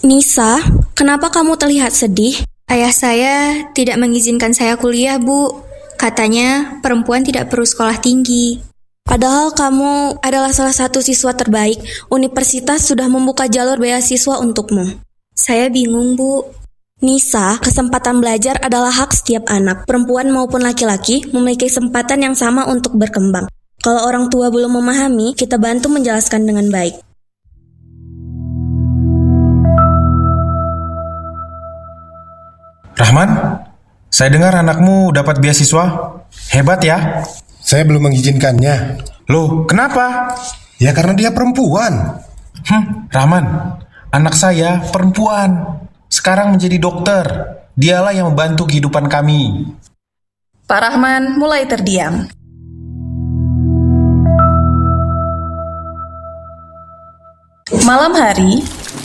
Nisa, kenapa kamu terlihat sedih? Ayah saya tidak mengizinkan saya kuliah, Bu. Katanya perempuan tidak perlu sekolah tinggi. Padahal kamu adalah salah satu siswa terbaik. Universitas sudah membuka jalur beasiswa untukmu. Saya bingung, Bu. Nisa, kesempatan belajar adalah hak setiap anak. Perempuan maupun laki-laki memiliki kesempatan yang sama untuk berkembang. Kalau orang tua belum memahami, kita bantu menjelaskan dengan baik. Rahman, saya dengar anakmu dapat beasiswa. Hebat ya. Saya belum mengizinkannya. Loh, kenapa? Ya karena dia perempuan. Rahman, anak saya perempuan. Sekarang menjadi dokter. Dialah yang membantu kehidupan kami. Pak Rahman mulai terdiam. Malam hari,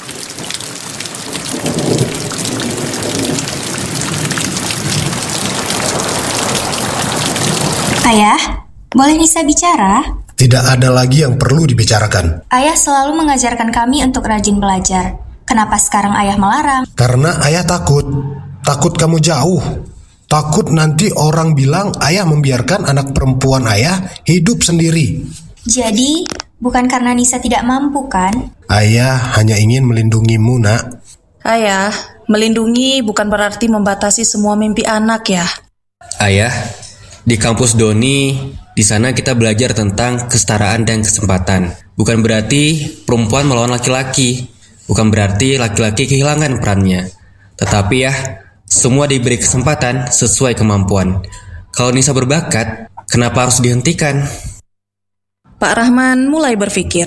Ayah, boleh Nisa bicara? Tidak ada lagi yang perlu dibicarakan. Ayah selalu mengajarkan kami untuk rajin belajar. Kenapa sekarang ayah melarang? Karena ayah takut. Takut kamu jauh. Takut nanti orang bilang ayah membiarkan anak perempuan ayah hidup sendiri. Jadi, bukan karena Nisa tidak mampu, kan? Ayah hanya ingin melindungimu, nak. Ayah, melindungi bukan berarti membatasi semua mimpi anak ya. Ayah, di kampus Doni, di sana kita belajar tentang kesetaraan dan kesempatan. Bukan berarti perempuan melawan laki-laki. Bukan berarti laki-laki kehilangan perannya. Tetapi ya, semua diberi kesempatan sesuai kemampuan. Kalau Nisa berbakat, kenapa harus dihentikan? Pak Rahman mulai berpikir.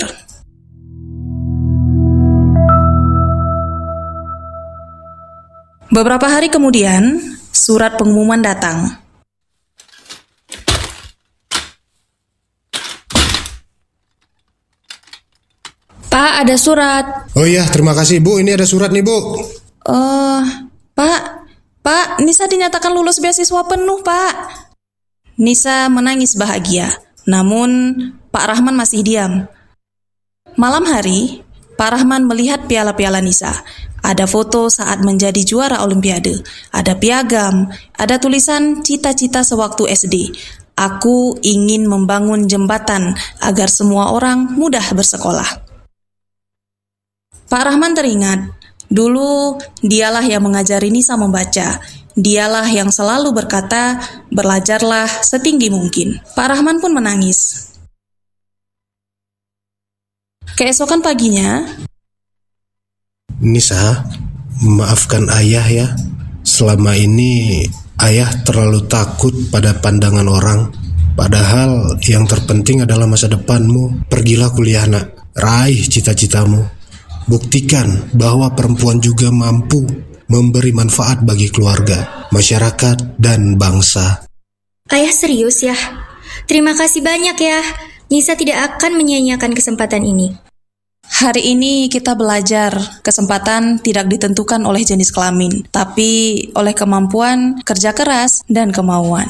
Beberapa hari kemudian, surat pengumuman datang. Pak, ada surat. Oh iya, terima kasih Bu. Ini ada surat nih Bu. Pak, Nisa dinyatakan lulus beasiswa penuh, Pak. Nisa menangis bahagia, namun Pak Rahman masih diam. Malam hari, Pak Rahman melihat piala-piala Nisa. Ada foto saat menjadi juara Olimpiade, ada piagam, ada tulisan cita-cita sewaktu SD. Aku ingin membangun jembatan agar semua orang mudah bersekolah. Pak Rahman teringat, dulu dialah yang mengajari Nisa membaca. Dialah yang selalu berkata, belajarlah setinggi mungkin. Pak Rahman pun menangis. Keesokan paginya, Nisa, maafkan ayah ya. Selama ini ayah terlalu takut pada pandangan orang. Padahal yang terpenting adalah masa depanmu. Pergilah kuliah, nak. Raih cita-citamu. Buktikan bahwa perempuan juga mampu memberi manfaat bagi keluarga, masyarakat, dan bangsa. Ayah serius ya? Terima kasih banyak ya. Nisa tidak akan menyia-nyiakan kesempatan ini. hari ini kita belajar kesempatan tidak ditentukan oleh jenis kelamin, tapi oleh kemampuan, kerja keras, dan kemauan.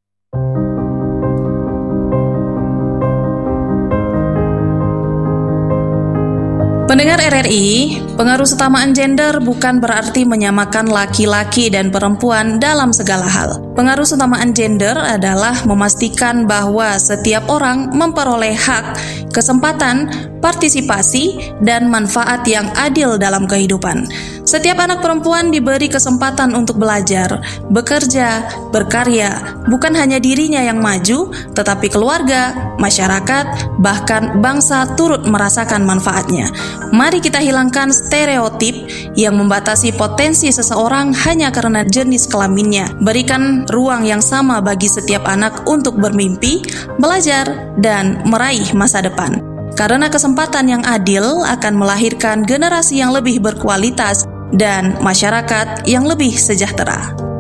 Pendengar RRI, pengaruh setamaan gender bukan berarti menyamakan laki-laki dan perempuan dalam segala hal. Pengaruh setamaan gender adalah memastikan bahwa setiap orang memperoleh hak, kesempatan, partisipasi, dan manfaat yang adil dalam kehidupan. Setiap anak perempuan diberi kesempatan untuk belajar, bekerja, berkarya, bukan hanya dirinya yang maju, tetapi keluarga, masyarakat, bahkan bangsa turut merasakan manfaatnya. Mari kita hilangkan stereotip yang membatasi potensi seseorang hanya karena jenis kelaminnya. Berikan ruang yang sama bagi setiap anak untuk bermimpi, belajar, dan meraih masa depan. Karena kesempatan yang adil akan melahirkan generasi yang lebih berkualitas dan masyarakat yang lebih sejahtera.